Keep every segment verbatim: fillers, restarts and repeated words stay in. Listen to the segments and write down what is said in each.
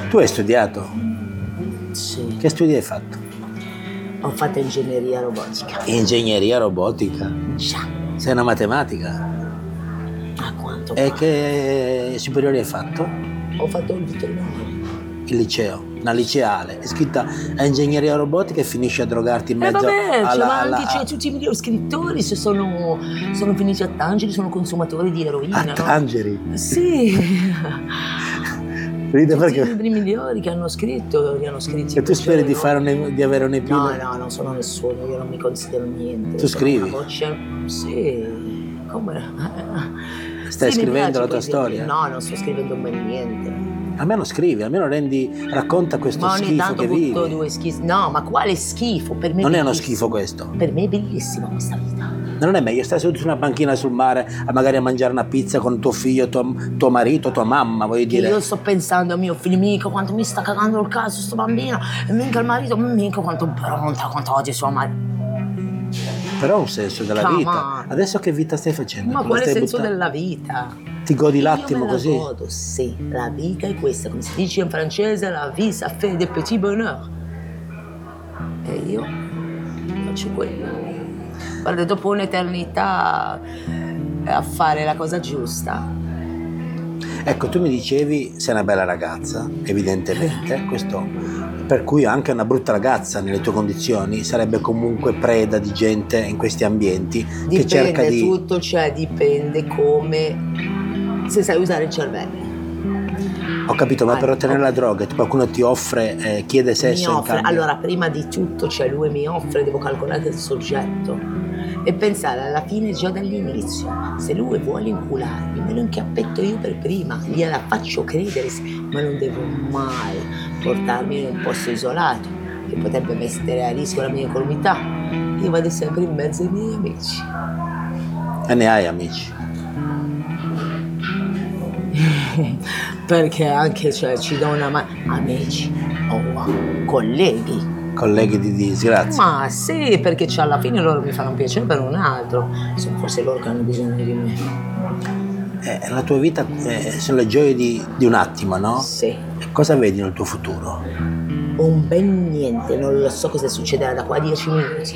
Tu hai studiato? Sì. Che studi hai fatto? Ho fatto ingegneria robotica. Ingegneria robotica? Già. Sei una matematica? A quanto E pare. che superiori hai fatto? Ho fatto il vittorino. Il liceo, una liceale, è scritta a ingegneria robotica e finisce a drogarti in Eh mezzo vabbè, alla, cioè, ma alla- anche cioè, tutti i migliori scrittori se sono, sono finiti a Tangeri, sono consumatori di eroina, a no? Tangeri. Sì. Ride Tutti i perché... libri migliori che hanno scritto, li hanno scritti. E tu speri di, no? fare un, di avere un No, epilogo? no, non sono nessuno, io non mi considero niente. Tu sono scrivi? Una voce... Sì, come... Stai sì, mi scrivendo piace la tua poesia. storia? No, non sto scrivendo mai niente. Almeno scrivi, almeno rendi, racconta questo Ma ogni schifo tanto che butto vivi. due schifi. No, ma quale schifo? Per me è Non è uno bellissimo. schifo questo. Per me è bellissima questa vita. Non è meglio stare seduto su una panchina sul mare a magari a mangiare una pizza con tuo figlio, tuo, tuo marito, tua mamma, voglio Che dire. io sto pensando a mio figlio, mica quanto mi sta cagando il caso sto bambino, e mica il marito, mica quanto è pronta, quanto oggi sua madre. Però ha un senso della Come vita. on. Adesso che vita stai facendo? Ma Te la quale stai senso buttando? della vita? Ti godi Io l'attimo me la così? godo, sì, la vita è questa, come si dice in francese, la vie ça fait des petits bonheurs. E io faccio quello. Guarda, dopo un'eternità a fare la cosa giusta. Ecco, tu mi dicevi sei una bella ragazza, evidentemente, questo per cui anche una brutta ragazza nelle tue condizioni sarebbe comunque preda di gente in questi ambienti Dipende, che cerca di... tutto, cioè dipende come, se sai usare il cervello. Ho capito, ma Ah, per ottenere ok. la droga qualcuno ti offre, eh, chiede Mi sesso in offre, cambio? allora prima di tutto, cioè lui mi offre, devo calcolare il soggetto e pensare alla fine già dall'inizio, se lui vuole incularmi, me lo inchiappetto io per prima, gliela faccio credere, ma non devo mai portarmi in un posto isolato che potrebbe mettere a rischio la mia incolumità. Io vado sempre in mezzo ai miei amici. E ne hai amici? Perché anche cioè, ci do una mano, amici o oh, colleghi. Colleghi di disgrazia? Ma sì, perché cioè, alla fine loro mi fanno un piacere per un altro, sono forse loro che hanno bisogno di me. Eh, la tua vita eh, sono le gioie di, di un attimo, no? Sì. Cosa vedi nel tuo futuro? Un bel niente, non lo so cosa succederà da qua a dieci minuti.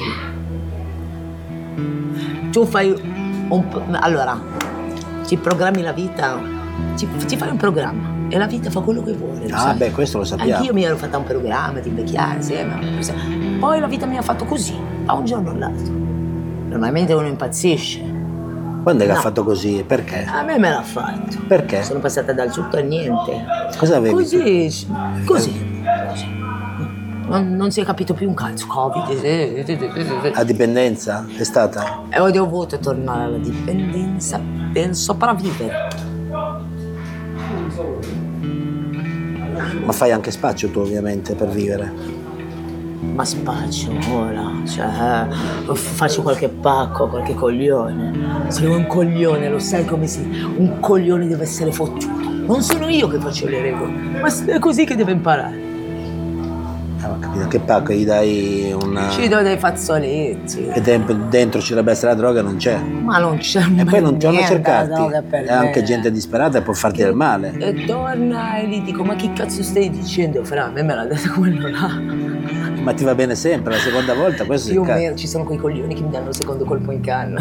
Tu fai un... allora, ti programmi la vita, ti, ti fai un programma e la vita fa quello che vuole. Lo Ah, sai? beh, questo lo sappiamo. Anch'io mi ero fatta un programma di invecchiare, sì, ma... poi la vita mi ha fatto così, da un giorno all'altro. Normalmente uno impazzisce. Quando è che No. ha fatto così? Perché? A me me l'ha fatto. Perché? Sono passata dal tutto al niente. Cosa avevi? Così, così. Non, non si è capito più un cazzo. Covid. A dipendenza? È stata? E ho dovuto tornare alla dipendenza per sopravvivere. Ma fai anche spazio tu ovviamente per vivere. Ma spaccio ora, cioè faccio qualche pacco, qualche coglione. Sono un coglione, lo sai come si... Un coglione deve essere fottuto. Non sono io che faccio le regole, ma è così che deve imparare. Ah, ho capito. Che pacco gli dai una... Ci do dei fazzoletti. Che tempo dentro ci dovrebbe essere la droga non c'è. Ma non c'è E poi non torna a niente, cercarti. droga per È anche me. gente disperata e può farti del male. E torna e gli dico, ma che cazzo stai dicendo? Fra, a me me l'ha detto quello là. Ma ti va bene sempre, la seconda volta questo Più o si incazza. meno, ci sono quei coglioni che mi danno il secondo colpo in canna.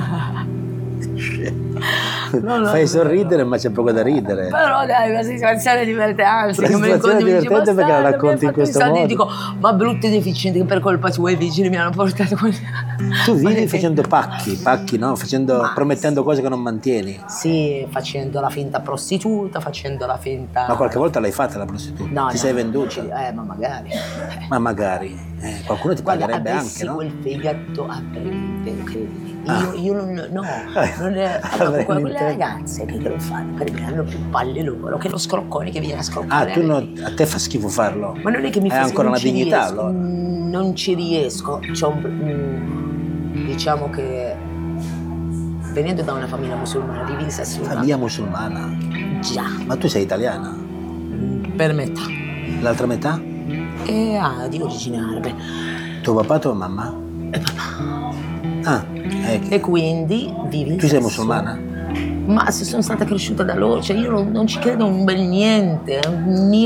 No, no, Fai no, sorridere ma c'è poco da ridere. Però dai, una situazione divertente, anzi, Una che me situazione incontri, mi dici, divertente perché la "Bastardo, racconti mi hai in fatto questo i soldi", modo. dico, ma brutti deficienti che per colpa tua i vigili mi hanno portato quelli. Tu vivi Quelli- facendo pacchi, pacchi no? Facendo, Ma promettendo cose che non mantieni. Sì, facendo la finta prostituta, facendo la finta... Ma qualche volta l'hai fatta la prostituta? No, Ti no, sei non venduta? ci- Eh, ma magari. Ma magari. Eh, qualcuno ti Guarda, pagherebbe avessi anche, no? quel fegato avrei, credimi. Ah. Io, io non, no, Eh, non è, avrei quelle intento. ragazze che te lo fanno, per me hanno più palle loro che lo scroccone che viene a Ah, scroccare. tu a me. non- a te fa schifo farlo. Ma non è che mi Hai fa ancora non una ci dignità, riesco, allora. mm, non ci riesco. C'ho un- mm, diciamo che venendo da una famiglia musulmana vivi in Sassuolo. Famiglia musulmana. Già, Ma tu sei italiana? mm, per metà. L'altra metà? E ah, di origine arabe. Tuo papà, tua mamma? E papà. Ah, eh, E quindi vivi in tu sei Sassuolo. musulmana? Ma se sono stata cresciuta da loro, cioè io non, non ci credo un bel niente, un